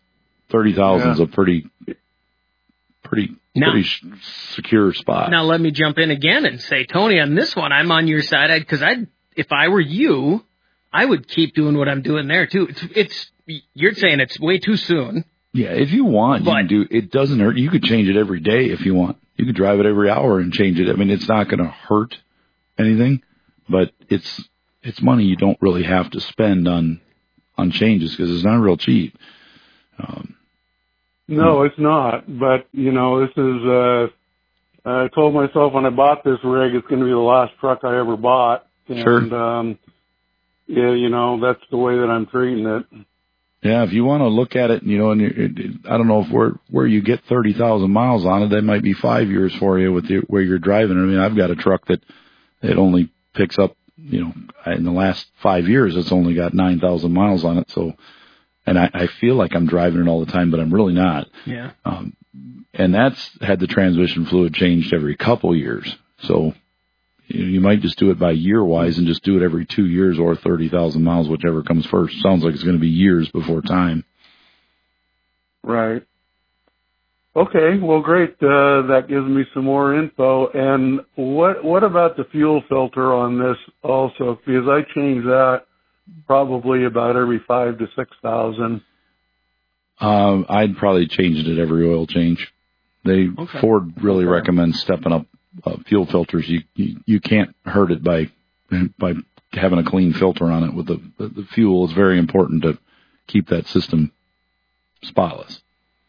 thirty thousand is Yeah. a pretty, pretty, Now- pretty sh- secure spot. Now let me jump in again and say, Tony, on this one, I'm on your side because I, if I were you, I would keep doing what I'm doing there too. It's, it's you're saying it's way too soon. Yeah, if you want, you can do. It doesn't hurt. You could change it every day if you want. You could drive it every hour and change it. I mean, it's not going to hurt anything, but it's it's money you don't really have to spend on on changes because it's not real cheap. Um, No, it's not. But, you know, this is, uh, I told myself when I bought this rig, it's going to be the last truck I ever bought. And, Sure. um, yeah, you know, that's the way that I'm treating it. Yeah, if you want to look at it, you know, and it, it, I don't know if where where you get thirty thousand miles on it, that might be five years for you with the, where you're driving. I mean, I've got a truck that it only picks up, you know, in the last five years, it's only got nine thousand miles on it. So, and I, I feel like I'm driving it all the time, but I'm really not. Yeah. Um, and that's had the transmission fluid changed every couple years. So you, you might just do it by year wise and just do it every two years or thirty thousand miles, whichever comes first. Sounds like it's going to be years before time. Right. Okay, well, great. Uh, that gives me some more info. And what what about the fuel filter on this also? Because I change that probably about every five to six thousand. Um, I'd probably change it at every oil change. They Okay. Ford really recommends stepping up uh, fuel filters. You, you you can't hurt it by by having a clean filter on it. With the the fuel, it's very important to keep that system spotless.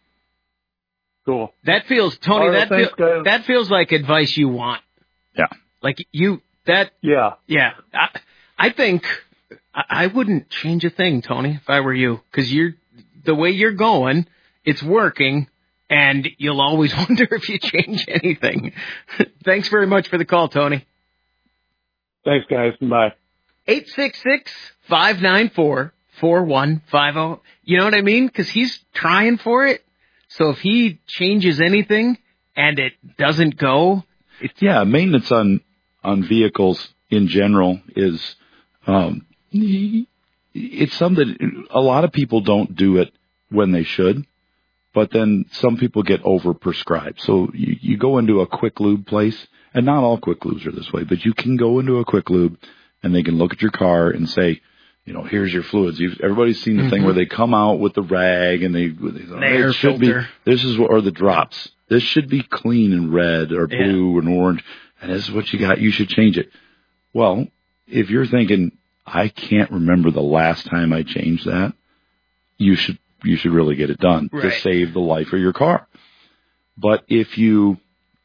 Cool. That feels, Tony, All right, that, thanks, feel, that feels like advice you want. Yeah. Like you, that. Yeah. Yeah. I, I think I, I wouldn't change a thing, Tony, if I were you, because you're, the way you're going, it's working, and you'll always wonder if you change anything. Thanks very much for the call, Tony. Thanks, guys. Bye. eight six six, five nine four, four one five zero. You know what I mean? Because he's trying for it. So if he changes anything and it doesn't go, it's Yeah, maintenance on on vehicles in general is um, it's something a lot of people don't do it when they should, but then some people get overprescribed. So you, you go into a quick lube place, and not all quick lubes are this way, but you can go into a quick lube and they can look at your car and say, you know, here's your fluids. You've, everybody's seen the Mm-hmm. thing where they come out with the rag and they, they The air it should filter. be, this is what, or the drops. This should be clean and red or Yeah. blue and orange, and this is what you got. You should change it. Well, if you're thinking, I can't remember the last time I changed that, you should you should really get it done Right. to save the life of your car. But if you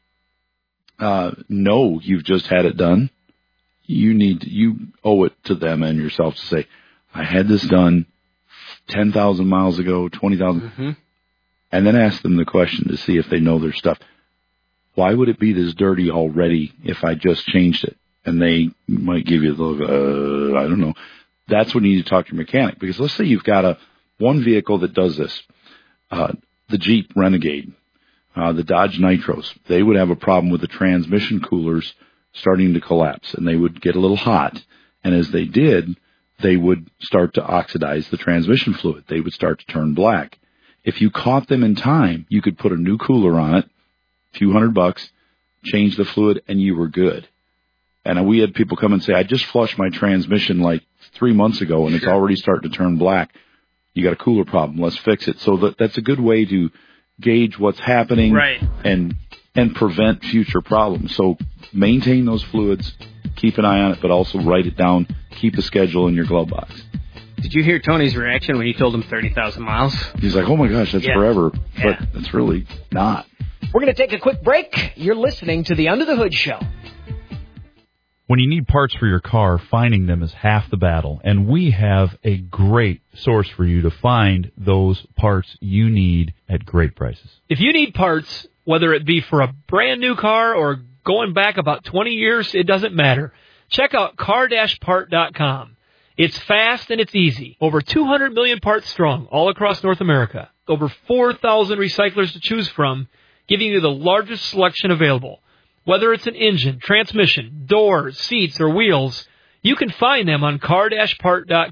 uh, know you've just had it done, you need to, you owe it to them and yourself to say, I had this done ten thousand miles ago, twenty thousand, Mm-hmm. and then ask them the question to see if they know their stuff. Why would it be this dirty already if I just changed it? And they might give you the, uh, I don't know. That's when you need to talk to your mechanic, because let's say you've got a one vehicle that does this, uh, the Jeep Renegade, uh, the Dodge Nitros. They would have a problem with the transmission coolers starting to collapse, and they would get a little hot. And as they did, they would start to oxidize the transmission fluid. They would start to turn black. If you caught them in time, you could put a new cooler on it, a few hundred bucks, change the fluid, and you were good. And we had people come and say, I just flushed my transmission like three months ago, and it's already starting to turn black. You got a cooler problem. Let's fix it. So that, that's a good way to gauge what's happening Right. and and prevent future problems. So maintain those fluids, keep an eye on it, but also write it down. Keep a schedule in your glove box. Did you hear Tony's reaction when you told him thirty thousand miles? He's like, oh my gosh, that's Yeah. forever. Yeah. But it's really not. We're going to take a quick break. You're listening to the Under the Hood Show. When you need parts for your car, finding them is half the battle, and we have a great source for you to find those parts you need at great prices. If you need parts, whether it be for a brand new car or going back about twenty years, it doesn't matter. Check out car dash part dot com. It's fast and it's easy. Over two hundred million parts strong all across North America. Over four thousand recyclers to choose from, giving you the largest selection available. Whether it's an engine, transmission, doors, seats, or wheels, you can find them on car dash part dot com.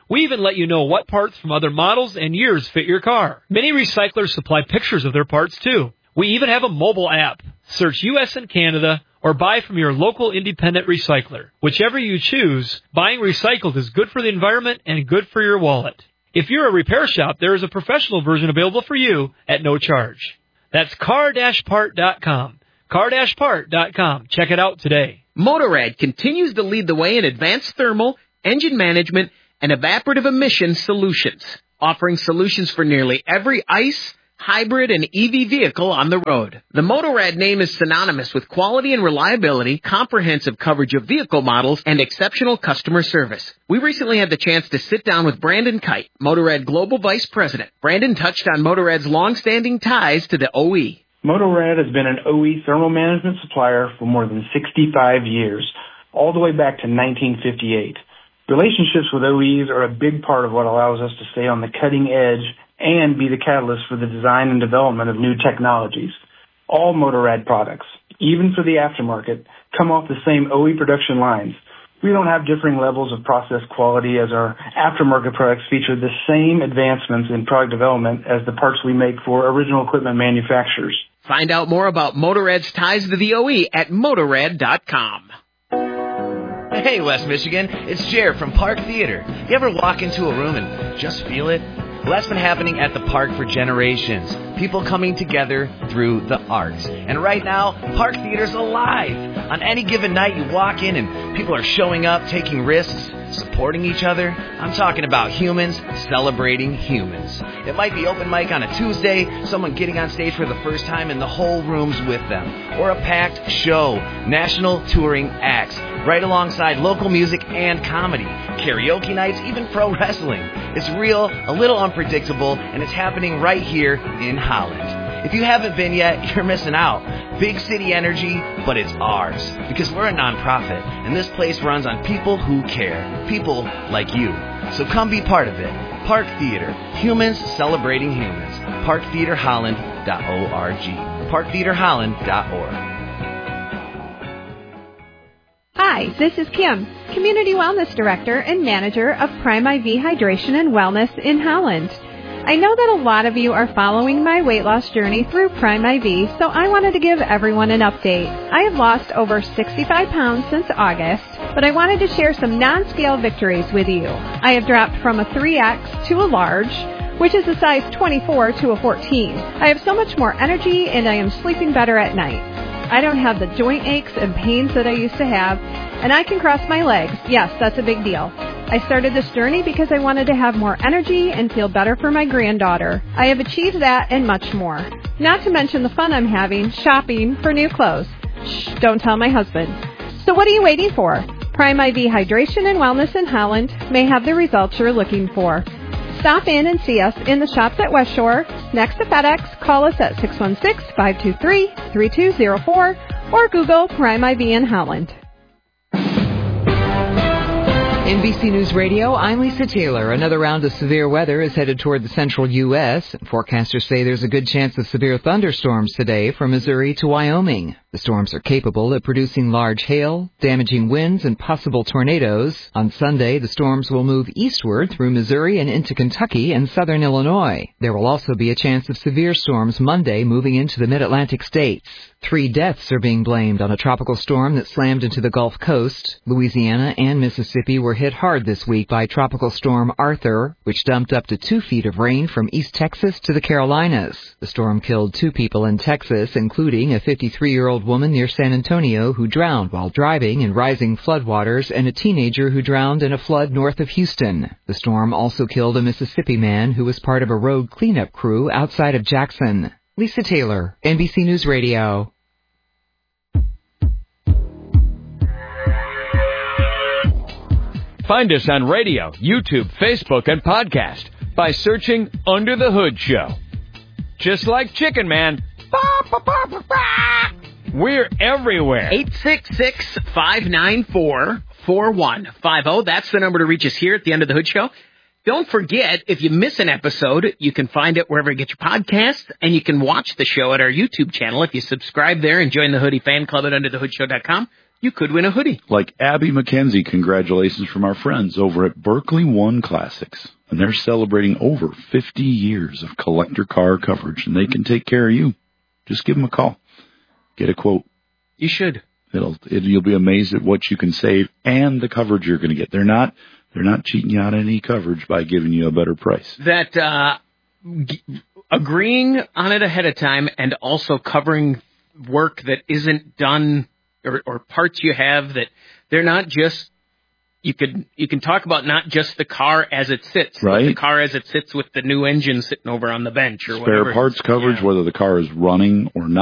We even let you know what parts from other models and years fit your car. Many recyclers supply pictures of their parts, too. We even have a mobile app. Search U S and Canada or buy from your local independent recycler. Whichever you choose, buying recycled is good for the environment and good for your wallet. If you're a repair shop, there is a professional version available for you at no charge. That's car dash part dot com. car dash part dot com. Check it out today. Motorrad continues to lead the way in advanced thermal, engine management, and evaporative emission solutions, offering solutions for nearly every ICE, hybrid, and E V vehicle on the road. The Motorrad name is synonymous with quality and reliability, comprehensive coverage of vehicle models, and exceptional customer service. We recently had the chance to sit down with Brandon Kite, Motorrad Global Vice President. Brandon touched on Motorrad's long-standing ties to the O E. Motorrad has been an O E thermal management supplier for more than sixty-five years, all the way back to nineteen fifty-eight. Relationships with O Es are a big part of what allows us to stay on the cutting edge and be the catalyst for the design and development of new technologies. All Motorrad products, even for the aftermarket, come off the same O E production lines. We don't have differing levels of process quality, as our aftermarket products feature the same advancements in product development as the parts we make for original equipment manufacturers. Find out more about Motorrad's ties to the O E at motorrad dot com. Hey, West Michigan, it's Jared from Park Theater. You ever walk into a room and just feel it? Well, that's been happening at the park for generations. People coming together through the arts. And right now, Park Theater's alive. On any given night, you walk in and people are showing up, taking risks, supporting each other. I'm talking about humans celebrating humans. It might be open mic on a Tuesday, someone getting on stage for the first time and the whole room's with them. Or a packed show, national touring acts, right alongside local music and comedy. Karaoke nights, even pro wrestling. It's real, a little unpredictable, and it's happening right here in Holland. If you haven't been yet, you're missing out. Big city energy, but it's ours. Because we're a nonprofit, and this place runs on people who care. People like you. So come be part of it. Park Theater. Humans celebrating humans. park theater holland dot org. park theater holland dot org. Hi, this is Kim, Community Wellness Director and Manager of Prime I V Hydration and Wellness in Holland. I know that a lot of you are following my weight loss journey through Prime I V, so I wanted to give everyone an update. I have lost over sixty-five pounds since August, but I wanted to share some non-scale victories with you. I have dropped from a three X to a large, which is a size twenty-four to a fourteen. I have so much more energy and I am sleeping better at night. I don't have the joint aches and pains that I used to have, and I can cross my legs. Yes, that's a big deal. I started this journey because I wanted to have more energy and feel better for my granddaughter. I have achieved that and much more. Not to mention the fun I'm having shopping for new clothes. Shh, don't tell my husband. So what are you waiting for? Prime I V Hydration and Wellness in Holland may have the results you're looking for. Stop in and see us in the shops at West Shore, next to FedEx. Call us at six one six, five two three, three two zero four or Google Prime I V in Holland. N B C News Radio, I'm Lisa Taylor. Another round of severe weather is headed toward the central U S Forecasters say there's a good chance of severe thunderstorms today from Missouri to Wyoming. The storms are capable of producing large hail, damaging winds, and possible tornadoes. On Sunday, the storms will move eastward through Missouri and into Kentucky and southern Illinois. There will also be a chance of severe storms Monday moving into the mid-Atlantic states. Three deaths are being blamed on a tropical storm that slammed into the Gulf Coast. Louisiana and Mississippi were hit hard this week by Tropical Storm Arthur, which dumped up to two feet of rain from East Texas to the Carolinas. The storm killed two people in Texas, including a fifty-three-year-old woman near San Antonio who drowned while driving in rising floodwaters and a teenager who drowned in a flood north of Houston. The storm also killed a Mississippi man who was part of a road cleanup crew outside of Jackson. Lisa Taylor, N B C News Radio. Find us on radio, YouTube, Facebook, and podcast by searching Under the Hood Show. Just like Chicken Man, we're everywhere. eight six six, five nine four, four one five zero. That's the number to reach us here at the Under the Hood Show. Don't forget, if you miss an episode, you can find it wherever you get your podcasts, and you can watch the show at our YouTube channel. If you subscribe there and join the Hoodie fan club at under the hood show dot com, you could win a hoodie. Like Abby McKenzie, congratulations from our friends over at Berkeley One Classics. And they're celebrating over fifty years of collector car coverage, and they can take care of you. Just give them a call. Get a quote. You should. It'll, it, you'll be amazed at what you can save and the coverage you're going to get. They're not, they're not cheating you out of any coverage by giving you a better price. That, uh, g- agreeing on it ahead of time and also covering work that isn't done or, or parts you have that they're not just, you could, you can talk about not just the car as it sits, right? But the car as it sits with the new engine sitting over on the bench or Spare whatever. parts coverage, yeah. Whether the car is running or not.